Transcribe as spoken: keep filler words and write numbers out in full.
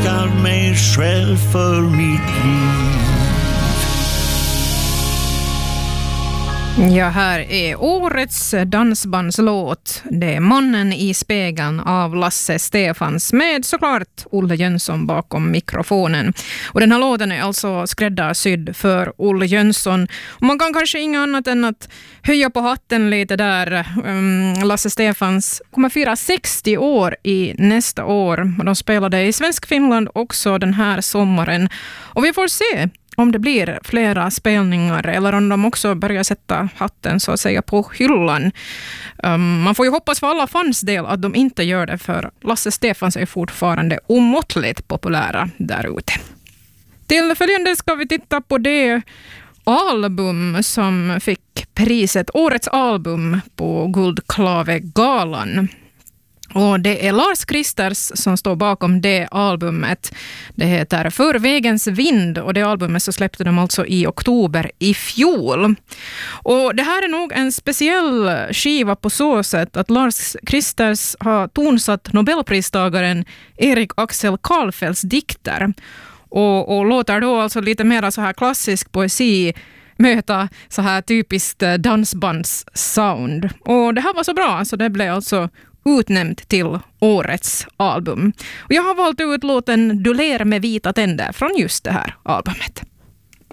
tackar mig själv för mitt liv. Ja, här är årets dansbandslåt. Det är Mannen i spegeln av Lasse Stefans med såklart Olle Jönsson bakom mikrofonen. Och den här låten är alltså skräddarsydd för Olle Jönsson. Och man kan kanske inget annat än att höja på hatten lite där. Um, Lasse Stefans kommer fira sextio år i nästa år. Och de spelade i Svensk Finland också den här sommaren. Och vi får se om det blir flera spelningar eller om de också börjar sätta hatten så att säga på hyllan. Um, man får ju hoppas för alla fans del att de inte gör det, för Lasse Stefans är fortfarande omåttligt populära där ute. Till följande ska vi titta på det album som fick priset Årets album på Guldklavegalan. Och det är Lars Kristers som står bakom det albumet. Det heter För vägens vind och det albumet så släppte de alltså i oktober i fjol. Och det här är nog en speciell skiva på så sätt att Lars Kristers har tonsatt Nobelpristagaren Erik Axel Karlfeldts dikter. Och, och låter då alltså lite mer så här klassisk poesi möta så här typiskt dansbandssound. Och det här var så bra så det blev alltså utnämnt till årets album. Och jag har valt ut låten Du ler med vita tänder från just det här albumet.